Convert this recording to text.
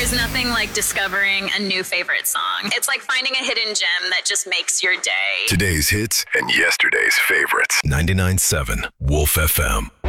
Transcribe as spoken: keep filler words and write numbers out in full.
There's nothing like discovering a new favorite song. It's like finding a hidden gem that just makes your day. Today's hits and yesterday's favorites. ninety-nine point seven Wolf F M.